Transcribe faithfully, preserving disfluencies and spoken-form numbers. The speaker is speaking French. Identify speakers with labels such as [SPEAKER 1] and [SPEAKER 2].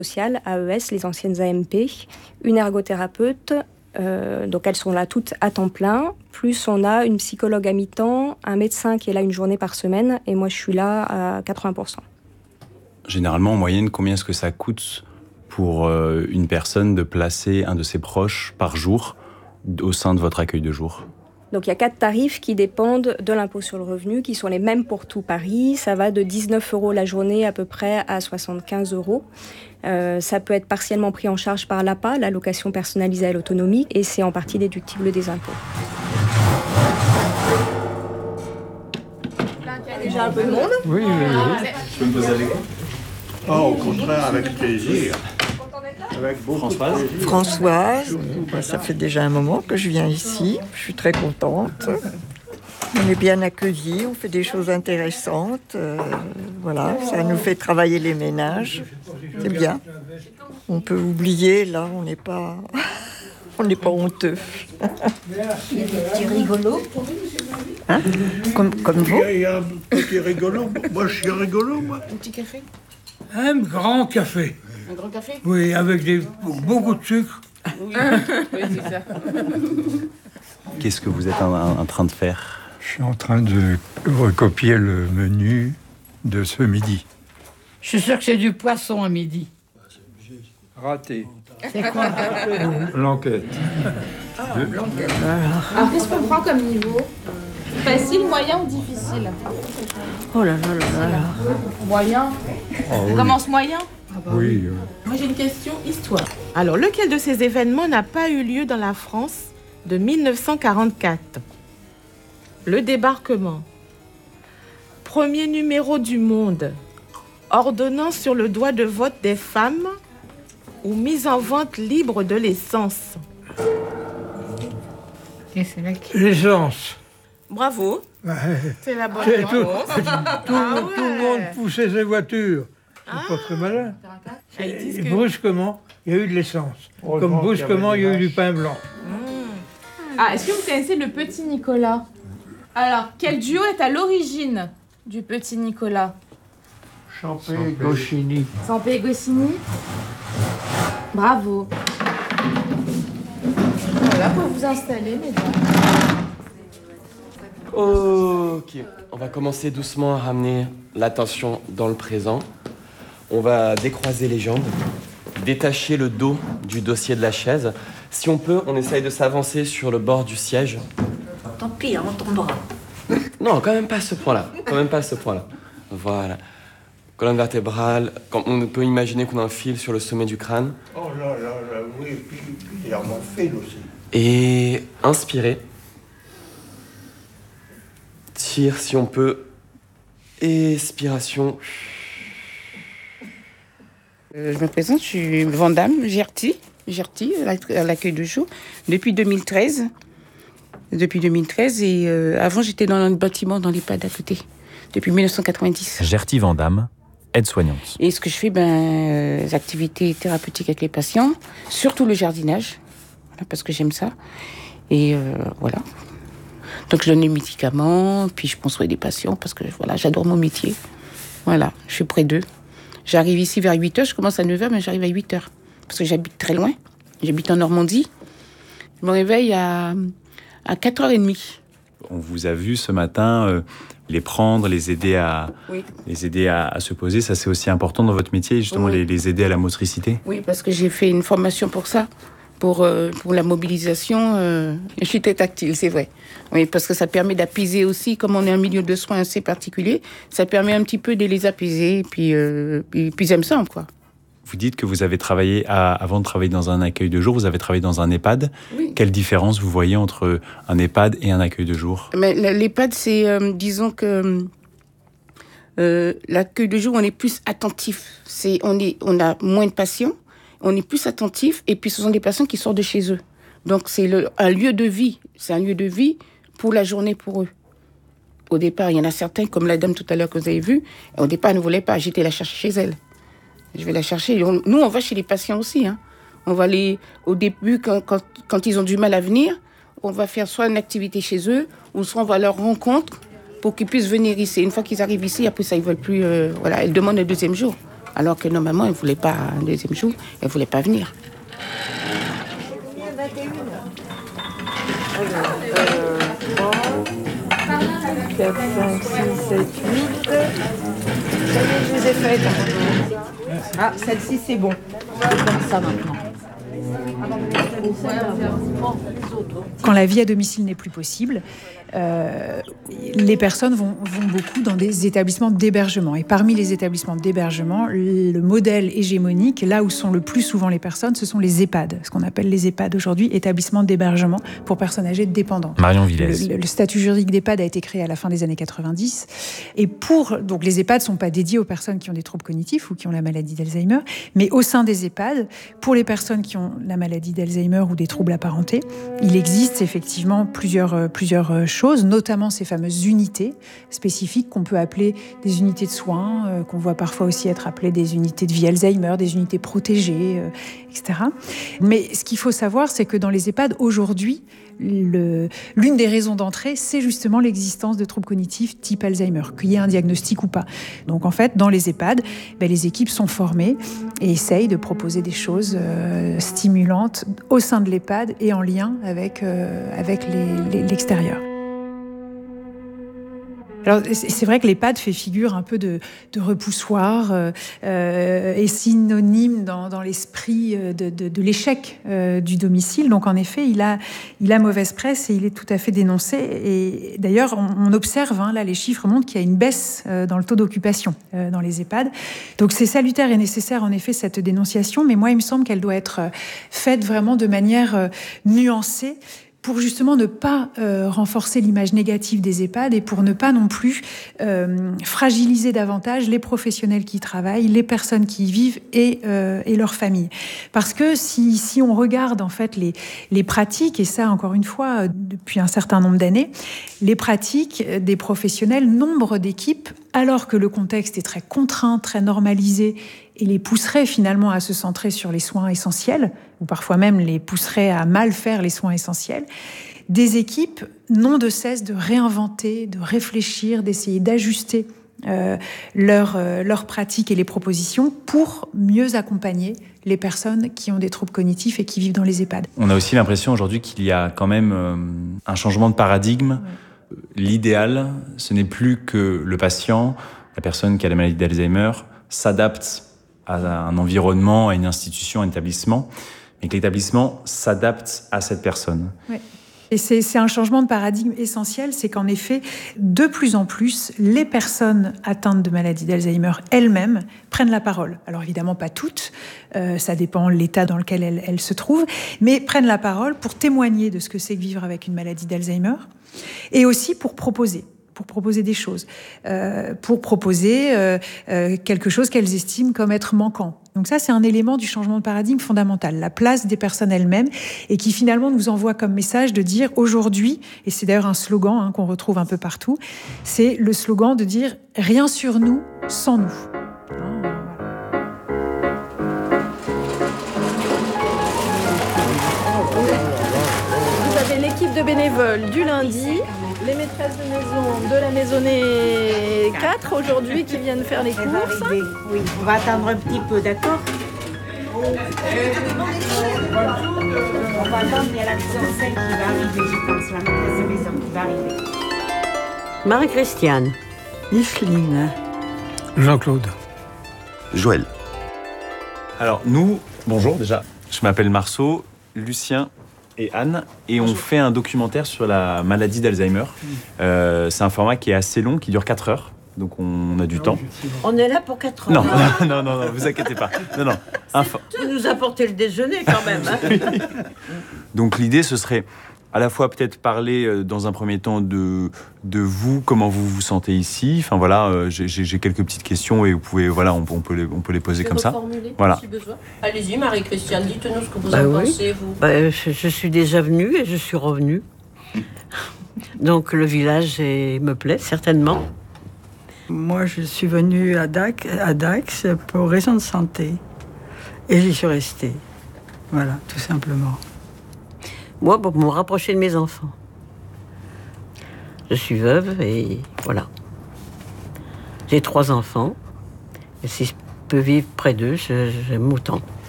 [SPEAKER 1] Social, A E S, les anciennes A M P, une ergothérapeute, euh, donc elles sont là toutes à temps plein, plus on a une psychologue à mi-temps, un médecin qui est là une journée par semaine, et moi je suis là à quatre-vingts pour cent.
[SPEAKER 2] Généralement, en moyenne, combien est-ce que ça coûte pour euh, une personne de placer un de ses proches par jour au sein de votre accueil de jour ?
[SPEAKER 1] Donc il y a quatre tarifs qui dépendent de l'impôt sur le revenu, qui sont les mêmes pour tout Paris. Ça va de dix-neuf euros la journée à peu près à soixante-quinze euros. Euh, ça peut être partiellement pris en charge par l'A P A, l'allocation personnalisée à l'autonomie, et c'est en partie déductible des impôts. Là, il y a déjà un peu de monde.
[SPEAKER 3] Oui, oui, oui.
[SPEAKER 2] Je peux me poser avec vous ?
[SPEAKER 3] Oh, au contraire, avec plaisir. Avec beaucoup
[SPEAKER 4] Françoise.
[SPEAKER 3] de plaisir.
[SPEAKER 5] Françoise, ben, ça fait déjà un moment que je viens ici, je suis très contente. On est bien accueillis, on fait des choses intéressantes, euh, voilà, ça nous fait travailler les ménages, c'est bien. On peut oublier, là, on n'est pas, on n'est pas honteux.
[SPEAKER 6] Il y a des petits rigolos.
[SPEAKER 5] Hein, comme, comme vous.
[SPEAKER 3] Il y a un petit rigolo, moi je suis rigolo, moi.
[SPEAKER 6] Un petit café.
[SPEAKER 7] Un grand café.
[SPEAKER 6] Un grand café.
[SPEAKER 7] Oui, avec des, beaucoup de sucre.
[SPEAKER 6] Oui, oui c'est ça.
[SPEAKER 2] Qu'est-ce que vous êtes en, en train de faire ?
[SPEAKER 8] Je suis en train de recopier le menu de ce midi.
[SPEAKER 9] Je suis sûr que c'est du poisson à midi.
[SPEAKER 8] Raté.
[SPEAKER 9] C'est quoi?
[SPEAKER 8] L'enquête.
[SPEAKER 9] Ah, de... l'enquête.
[SPEAKER 10] Alors, qu'est-ce qu'on prend comme niveau? Facile, moyen ou difficile?
[SPEAKER 5] Oh là là là là.
[SPEAKER 10] Moyen.
[SPEAKER 8] Oh,
[SPEAKER 10] On
[SPEAKER 8] oui.
[SPEAKER 10] commence moyen?
[SPEAKER 8] Ah bah oui. Euh...
[SPEAKER 11] Moi j'ai une question histoire. Alors, lequel de ces événements n'a pas eu lieu dans la France de mille neuf cent quarante-quatre? Le débarquement. Premier numéro du Monde. Ordonnance sur le droit de vote des femmes ou mise en vente libre de l'essence.
[SPEAKER 7] L'essence.
[SPEAKER 11] Bravo.
[SPEAKER 7] Ouais.
[SPEAKER 11] C'est la bonne
[SPEAKER 7] C'est tout,
[SPEAKER 11] réponse.
[SPEAKER 7] tout,
[SPEAKER 11] Ah
[SPEAKER 7] tout
[SPEAKER 11] ouais.
[SPEAKER 7] le monde poussait ses voitures. C'est
[SPEAKER 11] Ah.
[SPEAKER 7] pas très malin.
[SPEAKER 11] Ah, ils
[SPEAKER 7] Et,
[SPEAKER 11] disent
[SPEAKER 7] et
[SPEAKER 11] que-
[SPEAKER 7] brusquement, il y a eu de l'essence.
[SPEAKER 8] Heureusement
[SPEAKER 7] Comme
[SPEAKER 8] qu'il y
[SPEAKER 7] brusquement,
[SPEAKER 8] avait
[SPEAKER 7] il y a
[SPEAKER 8] des
[SPEAKER 7] eu du
[SPEAKER 8] vaches.
[SPEAKER 7] pain blanc.
[SPEAKER 10] Ah, est-ce que vous connaissez le petit Nicolas? Alors, quel duo est à l'origine du petit Nicolas?
[SPEAKER 7] Champé et Gauchini.
[SPEAKER 10] Sampé et Goscinny. Bravo. Voilà, pour vous installer, mesdames.
[SPEAKER 4] Ok, on va commencer doucement à ramener l'attention dans le présent. On va décroiser les jambes, détacher le dos du dossier de la chaise. Si on peut, on essaye de s'avancer sur le bord du siège.
[SPEAKER 6] Tant pis, on tombera.
[SPEAKER 4] Non, quand même pas à ce point-là. Quand même pas à ce point-là. Voilà. Colonne vertébrale. Quand on peut imaginer qu'on a un fil sur le sommet du crâne.
[SPEAKER 3] Oh là là là, oui, et puis, puis il y a mon fil aussi.
[SPEAKER 4] Et inspirez. Tire si on peut. Expiration.
[SPEAKER 12] Euh, je me présente, je suis Vandame Gerti, Gerti à l'accueil de jour, depuis deux mille treize. Depuis deux mille treize, et euh, avant j'étais dans le bâtiment, dans l'EHPAD à côté, depuis mille neuf cent quatre-vingt-dix.
[SPEAKER 13] Gerti Vandame, aide-soignante.
[SPEAKER 12] Et ce que je fais, ben, euh, les activités thérapeutiques avec les patients, surtout le jardinage, voilà, parce que j'aime ça. Et euh, voilà. Donc je donne les médicaments, puis je prends soin des patients, parce que voilà, j'adore mon métier. Voilà, je suis près d'eux. J'arrive ici vers huit heures, je commence à neuf heures, mais j'arrive à huit heures. Parce que j'habite très loin. J'habite en Normandie. Je me réveille à, à quatre heures trente.
[SPEAKER 2] On vous a vu ce matin euh, les prendre, les aider, à,
[SPEAKER 12] Oui.
[SPEAKER 2] les aider à, à se poser. Ça, c'est aussi important dans votre métier, justement,
[SPEAKER 12] Oui.
[SPEAKER 2] les, les aider à la motricité.
[SPEAKER 12] Oui, parce que j'ai fait une formation pour ça, pour, euh, pour la mobilisation. Euh, je suis très tactile, c'est vrai. Oui, parce que ça permet d'apaiser aussi, comme on est un milieu de soins assez particulier, ça permet un petit peu de les apaiser, et puis, euh, puis, puis ils aiment ça, quoi.
[SPEAKER 2] Vous dites que vous avez travaillé, à, avant de travailler dans un accueil de jour, vous avez travaillé dans un EHPAD.
[SPEAKER 12] Oui.
[SPEAKER 2] Quelle différence vous voyez entre un EHPAD et un accueil de jour ?
[SPEAKER 12] Mais l'EHPAD, c'est, euh, disons que euh, l'accueil de jour, on est plus attentif. C'est, on, est, on a moins de patients, on est plus attentif, et puis ce sont des patients qui sortent de chez eux. Donc c'est le, un lieu de vie, c'est un lieu de vie pour la journée pour eux. Au départ, il y en a certains, comme la dame tout à l'heure que vous avez vue, au départ, elle ne voulait pas, j'étais la chercher chez elle. Je vais la chercher. On, nous, on va chez les patients aussi. Hein. On va les, au début, quand, quand, quand ils ont du mal à venir, on va faire soit une activité chez eux, ou soit on va leur rencontre pour qu'ils puissent venir ici. Une fois qu'ils arrivent ici, après ça, ils ne veulent plus... Euh, voilà, elles demandent le deuxième jour. Alors que normalement, elle ne voulait pas, un deuxième jour, elle ne voulait pas venir.
[SPEAKER 5] quatre, cinq, six, sept, huit. Ça y est, je les ai faites.
[SPEAKER 11] Ah, celle-ci, c'est bon. C'est comme ça maintenant.
[SPEAKER 14] Quand la vie à domicile n'est plus possible, euh, les personnes vont, vont beaucoup dans des établissements d'hébergement. Et parmi les établissements d'hébergement, le modèle hégémonique, là où sont le plus souvent les personnes, ce sont les EHPAD, ce qu'on appelle les EHPAD aujourd'hui, établissements d'hébergement pour personnes âgées dépendantes.
[SPEAKER 13] Marion Villès.
[SPEAKER 14] Le, le, le statut juridique d'EHPAD a été créé à la fin des années quatre-vingt-dix. Et pour, donc les EHPAD ne sont pas dédiés aux personnes qui ont des troubles cognitifs ou qui ont la maladie d'Alzheimer, mais au sein des EHPAD, pour les personnes qui ont la maladie d'Alzheimer ou des troubles apparentés, il existe effectivement plusieurs, plusieurs choses, notamment ces fameuses unités spécifiques qu'on peut appeler des unités de soins, euh, qu'on voit parfois aussi être appelées des unités de vie Alzheimer, des unités protégées, euh, et cetera. Mais ce qu'il faut savoir, c'est que dans les EHPAD, aujourd'hui, le, l'une des raisons d'entrée, c'est justement l'existence de troubles cognitifs type Alzheimer, qu'il y ait un diagnostic ou pas. Donc en fait, dans les EHPAD, ben, les équipes sont formées et essayent de proposer des choses euh, stimulantes au sein de l'EHPAD et en lien avec, euh, avec les, les, l'extérieur. Alors, c'est vrai que l'EHPAD fait figure un peu de, de repoussoir euh, euh, et synonyme dans, dans l'esprit de, de, de l'échec euh, du domicile. Donc, en effet, il a, il a mauvaise presse et il est tout à fait dénoncé. Et d'ailleurs, on, on observe, hein, là, les chiffres montrent qu'il y a une baisse euh, dans le taux d'occupation euh, dans les EHPAD. Donc, c'est salutaire et nécessaire, en effet, cette dénonciation. Mais moi, il me semble qu'elle doit être faite vraiment de manière euh, nuancée, pour justement ne pas euh, renforcer l'image négative des EHPAD et pour ne pas non plus euh, fragiliser davantage les professionnels qui y travaillent, les personnes qui y vivent et, euh, et leurs familles. Parce que si, si on regarde en fait les, les pratiques, et ça encore une fois depuis un certain nombre d'années, les pratiques des professionnels, nombre d'équipes, alors que le contexte est très contraint, très normalisé, et les pousserait finalement à se centrer sur les soins essentiels, ou parfois même les pousserait à mal faire les soins essentiels, des équipes n'ont de cesse de réinventer, de réfléchir, d'essayer d'ajuster euh, leurs euh, leurs pratiques et les propositions pour mieux accompagner les personnes qui ont des troubles cognitifs et qui vivent dans les EHPAD.
[SPEAKER 2] On a aussi l'impression aujourd'hui qu'il y a quand même euh, un changement de paradigme. Ouais. L'idéal, ce n'est plus que le patient, la personne qui a la maladie d'Alzheimer, s'adapte à un environnement, à une institution, à un établissement, mais que l'établissement s'adapte à cette personne.
[SPEAKER 14] Oui. Et c'est, c'est un changement de paradigme essentiel, c'est qu'en effet, de plus en plus, les personnes atteintes de maladie d'Alzheimer elles-mêmes prennent la parole. Alors évidemment, pas toutes, euh, ça dépend de l'état dans lequel elles, elles se trouvent, mais prennent la parole pour témoigner de ce que c'est que vivre avec une maladie d'Alzheimer, et aussi pour proposer. pour proposer des choses, euh, pour proposer euh, euh, quelque chose qu'elles estiment comme être manquant. Donc ça, c'est un élément du changement de paradigme fondamental, la place des personnes elles-mêmes, et qui finalement nous envoie comme message de dire aujourd'hui, et c'est d'ailleurs un slogan hein, qu'on retrouve un peu partout, c'est le slogan de dire « rien sur nous sans nous ».
[SPEAKER 15] Vous avez l'équipe de bénévoles du lundi, les maîtresses de maison de la maisonnée quatre aujourd'hui qui viennent faire les courses.
[SPEAKER 6] Oui, on va attendre un petit peu, d'accord? On va attendre, il y a la maison cinq qui va arriver, je pense, la maîtresse de maison qui va arriver.
[SPEAKER 15] Marie-Christiane.
[SPEAKER 7] Micheline. Jean-Claude.
[SPEAKER 2] Joël. Alors nous, bonjour déjà, je m'appelle Marceau, Lucien et Anne, et on fait un documentaire sur la maladie d'Alzheimer. Euh, c'est un format qui est assez long, qui dure quatre heures, donc on a du temps.
[SPEAKER 6] On est là pour quatre heures.
[SPEAKER 2] Non, non, non, non, vous inquiétez pas. Non, non.
[SPEAKER 6] Info... Vous nous apportez le déjeuner quand même. Hein.
[SPEAKER 2] Donc l'idée, ce serait à la fois peut-être parler euh, dans un premier temps de, de vous, comment vous vous sentez ici. Enfin voilà, euh, j'ai, j'ai quelques petites questions et vous pouvez, voilà, on, on peut les, on peut les poser comme ça. Voilà.
[SPEAKER 6] Si besoin. Allez-y, Marie-Christiane, dites-nous ce que vous
[SPEAKER 15] bah
[SPEAKER 6] en
[SPEAKER 15] oui.
[SPEAKER 6] pensez, vous.
[SPEAKER 15] Bah, je, je suis déjà venue et je suis revenue. Donc le village est, me plaît certainement.
[SPEAKER 16] Moi, je suis venue à Dax, à Dax pour raison de santé et j'y suis restée. Voilà, tout simplement.
[SPEAKER 15] Moi, pour me rapprocher de mes enfants. Je suis veuve et voilà. J'ai trois enfants. Et si
[SPEAKER 17] peut vivre près d'eux, j'aime autant.